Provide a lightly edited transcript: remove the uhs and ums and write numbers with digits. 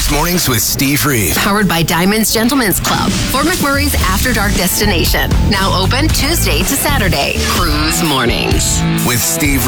Cruise Mornings with Steve Reeve. Powered by Diamonds Gentlemen's Club, Fort McMurray's After Dark destination. Now open Tuesday to Saturday. Cruise Mornings. With Steve